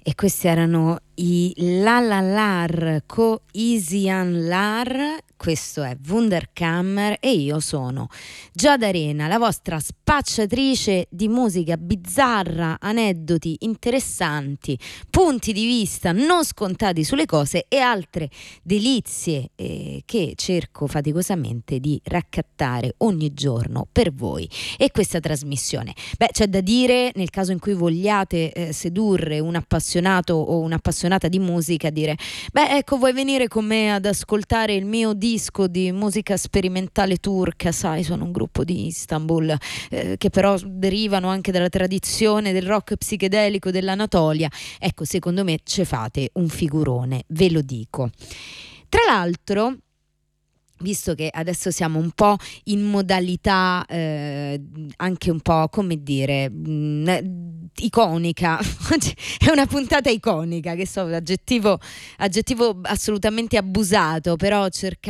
E questi erano i La La Lar co Isian Lar. Questo è Wunderkammer e io sono Giada Arena, la vostra spacciatrice di musica bizzarra, aneddoti interessanti, punti di vista non scontati sulle cose e altre delizie che cerco faticosamente di raccattare ogni giorno per voi e questa trasmissione. Beh, c'è da dire, nel caso in cui vogliate sedurre un appassionato o un'appassionata di musica, dire: beh, ecco, vuoi venire con me ad ascoltare il mio disco di musica sperimentale turca? Sai, sono un gruppo di Istanbul che però derivano anche dalla tradizione del rock psichedelico dell'Anatolia. Ecco, secondo me ce fate un figurone, ve lo dico. Tra l'altro, visto che adesso siamo un po' in modalità anche un po', come dire, iconica, è una puntata iconica, che so, aggettivo assolutamente abusato, però cercando